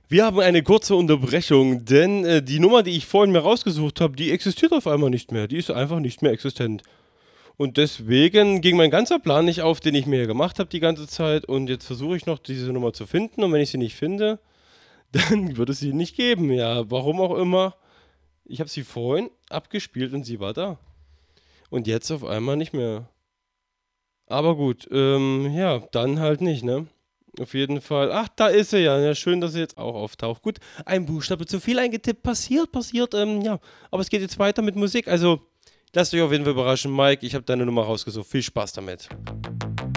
Wir haben eine kurze Unterbrechung, denn die Nummer, die ich vorhin mir rausgesucht habe, die existiert auf einmal nicht mehr. Die ist einfach nicht mehr existent. Und deswegen ging mein ganzer Plan nicht auf, den ich mir gemacht habe die ganze Zeit. Und jetzt versuche ich noch, diese Nummer zu finden. Und wenn ich sie nicht finde, dann wird es sie nicht geben. Ja, warum auch immer. Ich habe sie vorhin abgespielt und sie war da. Und jetzt auf einmal nicht mehr. Aber gut, ja, dann halt nicht, ne? Auf jeden Fall. Ach, da ist sie ja. Ja, schön, dass sie jetzt auch auftaucht. Gut, ein Buchstabe zu viel eingetippt. Passiert, ja. Aber es geht jetzt weiter mit Musik. Also, lasst euch auf jeden Fall überraschen, Mike. Ich habe deine Nummer rausgesucht. Viel Spaß damit.